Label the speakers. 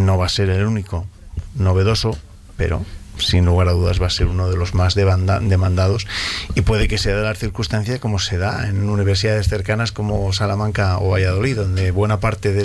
Speaker 1: No va a ser el único novedoso, pero sin lugar a dudas va a ser uno de los más demandados, y puede que sea de las circunstancias como se da en universidades cercanas como Salamanca o Valladolid, donde buena parte de